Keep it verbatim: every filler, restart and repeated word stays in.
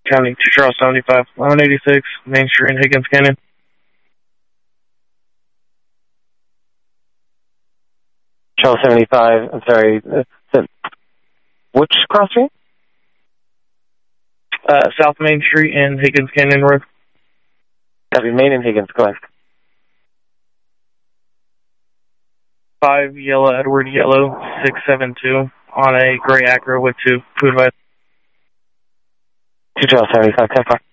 County two Charles seventy-five, eleven eighty-six, Main Street in Higgins Canyon. Charles seventy-five, I'm sorry, uh, which cross street? Uh, South Main Street in Higgins Canyon Road. That'd be Main and Higgins, go ahead. five Yellow Edward Yellow, six seven two, on a gray Acura with two. Food advice. two Charles seventy-five, ten five.